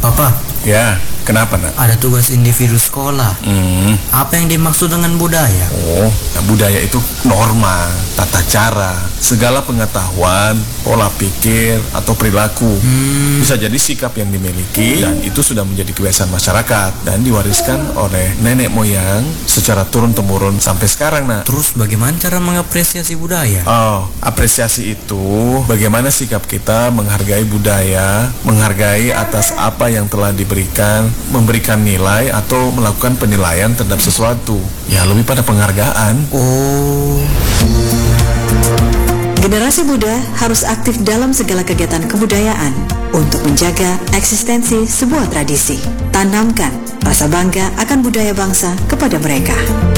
Papa, Ya, kenapa nak? ada tugas individu sekolah. Apa yang dimaksud dengan budaya? Oh, budaya itu norma, tata cara, segala pengetahuan, pola pikir, atau perilaku. Bisa jadi sikap yang dimiliki dan itu sudah menjadi kebiasaan masyarakat dan diwariskan oleh nenek moyang secara turun-temurun sampai sekarang, nak. Terus bagaimana cara mengapresiasi budaya? Oh, apresiasi itu bagaimana sikap kita menghargai budaya, menghargai atas apa yang telah diberikan, memberikan nilai atau melakukan penilaian terhadap sesuatu. Ya, lebih pada penghargaan. Oh, Generasi muda harus aktif dalam segala kegiatan kebudayaan untuk menjaga eksistensi sebuah tradisi. Tanamkan rasa bangga akan budaya bangsa kepada mereka.